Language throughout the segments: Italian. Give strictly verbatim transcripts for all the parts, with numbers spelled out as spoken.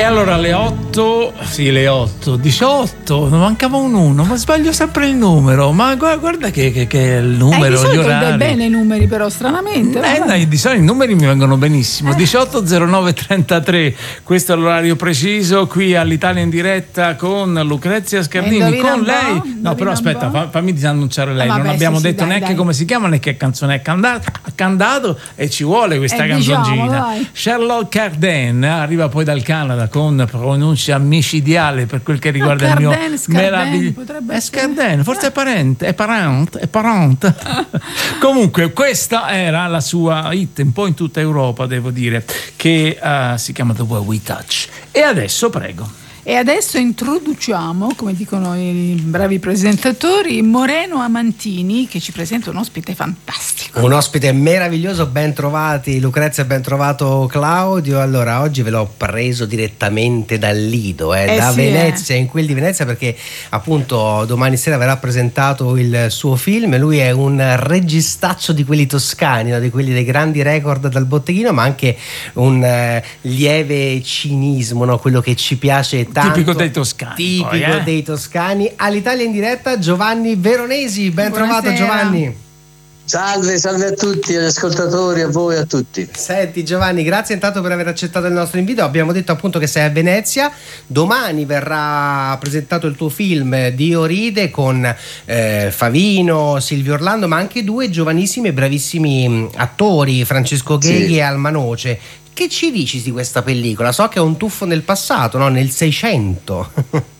E allora alle otto, sì le otto, diciotto, non mancava un uno, ma sbaglio sempre il numero, ma guarda, guarda che, che, che è il numero, eh, di gli orari. Dai bene i numeri però, stranamente. Eh, no, di solito i numeri mi vengono benissimo, eh. diciotto zero nove trentatré, questo è l'orario preciso, qui all'Italia in diretta con Lucrezia Scardini, con lei. No, no però aspetta, fa, fammi disannunciare lei, eh, vabbè, non abbiamo sì, detto sì, neanche dai. come si chiama né che canzone è cantato, cantato e ci vuole questa eh, canzoncina. Diciamo, Charlotte Cardin arriva poi dal Canada con pronuncia micidiale per quel che riguarda no, Cardin, il mio meraviglioso è Scardin, forse è parente, è parente, è parente. Comunque questa era la sua hit un po' in tutta Europa, devo dire, che uh, si chiama The Way We Touch. E adesso prego. E adesso introduciamo, come dicono i bravi presentatori, Moreno Amantini, che ci presenta un ospite fantastico. Un ospite meraviglioso, ben trovati Lucrezia, ben trovato Claudio. Allora, oggi ve l'ho preso direttamente dal Lido, eh, eh da sì, Venezia, eh. in quel di Venezia, perché appunto domani sera verrà presentato il suo film. Lui è un registaccio di quelli toscani, no? Di quelli dei grandi record dal botteghino, ma anche un eh, lieve cinismo, no? Quello che ci piace tanto, tipico dei toscani, tipico poi, eh? dei toscani. All'Italia in diretta Giovanni Veronesi, ben Buonasera. trovato Giovanni. Salve, salve a tutti, agli ascoltatori, a voi, a tutti. Senti Giovanni, grazie intanto per aver accettato il nostro invito. Abbiamo detto appunto che sei a Venezia, domani verrà presentato il tuo film Dio ride con eh, Favino, Silvio Orlando, ma anche due giovanissimi e bravissimi attori, Francesco Gheghi sì. e Alma Noce. Che ci dici di questa pellicola? So che è un tuffo nel passato, no? Nel Seicento.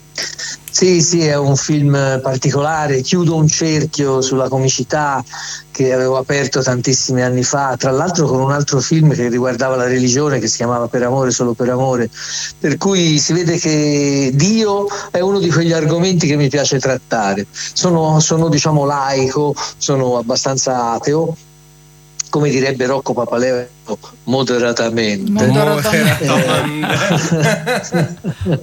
Sì, sì, è un film particolare, chiudo un cerchio sulla comicità che avevo aperto tantissimi anni fa, tra l'altro con un altro film che riguardava la religione che si chiamava Per amore, solo per amore, per cui si vede che Dio è uno di quegli argomenti che mi piace trattare. Sono, sono diciamo laico, sono abbastanza ateo, come direbbe Rocco Papaleo, moderatamente. moderatamente.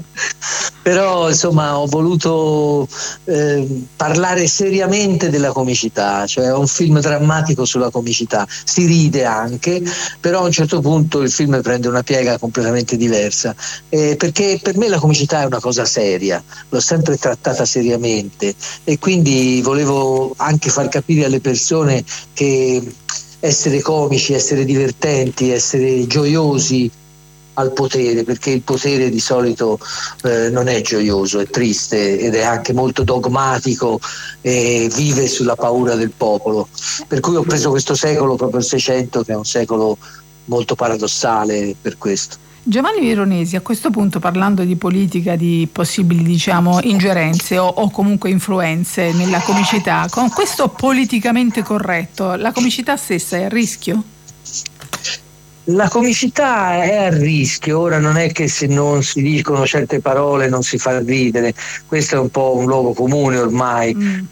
Però insomma ho voluto eh, parlare seriamente della comicità, cioè è un film drammatico sulla comicità, si ride anche, però a un certo punto il film prende una piega completamente diversa, eh, perché per me la comicità è una cosa seria, l'ho sempre trattata seriamente e quindi volevo anche far capire alle persone che essere comici, essere divertenti, essere gioiosi al potere, perché il potere di solito eh, non è gioioso, è triste ed è anche molto dogmatico e vive sulla paura del popolo. Per cui ho preso questo secolo, proprio il Seicento, che è un secolo molto paradossale per questo. Giovanni Veronesi, a questo punto, parlando di politica, di possibili diciamo ingerenze o, o comunque influenze nella comicità, con questo politicamente corretto, la comicità stessa è a rischio? La comicità è a rischio, ora non è che se non si dicono certe parole non si fa ridere, questo è un po' un luogo comune ormai, mm.